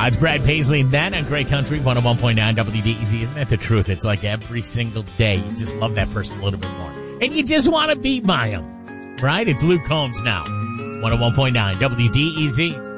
It's Brad Paisley, then on Great Country 101.9 WDEZ. Isn't that the truth? It's like every single day you just love that person a little bit more. And you just want to be by him, right? It's Luke Combs now. 101.9 WDEZ.